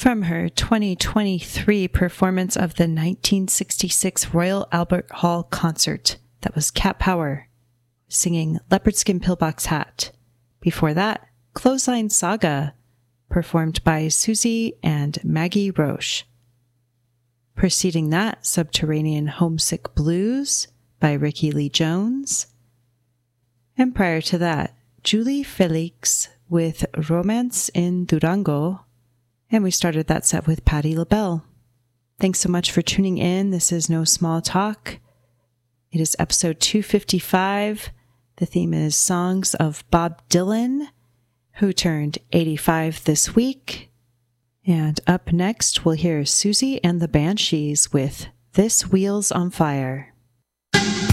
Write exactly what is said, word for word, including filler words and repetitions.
From her twenty twenty-three performance of the nineteen sixty-six Royal Albert Hall concert, that was Cat Power, singing Leopard Skin Pillbox Hat. Before that, Clothesline Saga, performed by Susie and Maggie Roche. Preceding that, Subterranean Homesick Blues by Ricky Lee Jones. And prior to that, Julie Felix with Romance in Durango. And we started that set with Patti LaBelle. Thanks so much for tuning in. This is No Small Talk. It is episode two fifty-five. The theme is Songs of Bob Dylan, who turned eighty-five this week. And up next, we'll hear Susie and the Banshees with This Wheel's on Fire.